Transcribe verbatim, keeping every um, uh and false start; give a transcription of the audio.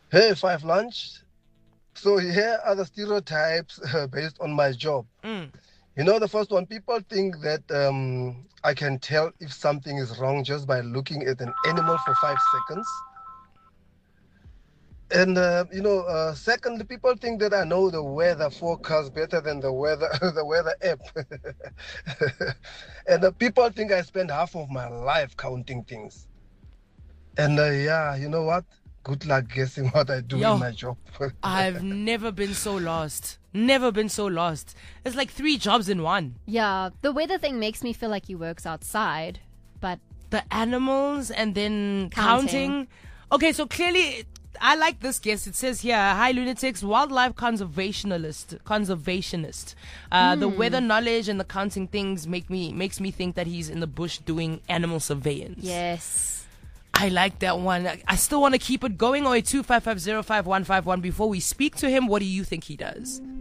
Hey, five lunch. So here are the stereotypes uh, based on my job. Mm. You know, the first one, people think that um, I can tell if something is wrong just by looking at an animal for five seconds. And uh, you know, uh, secondly, people think that I know the weather forecast better than the weather the weather app. and uh, people think I spend half of my life counting things. And uh, yeah, you know what? Good luck guessing what I do in Yo, my job. I've never been so lost. Never been so lost. It's like three jobs in one. Yeah, the weather thing makes me feel like he works outside, but The animals and then Counting. counting. Okay, so clearly, I like this guess. It says here, hi lunatics, wildlife conservationalist, conservationist. Uh, The weather knowledge and the counting things make me makes me think that he's in the bush doing animal surveillance. yes. I like that one. I- I still want to keep it going. oh eight two five five zero five one five one. Before we speak to him, what do you think he does?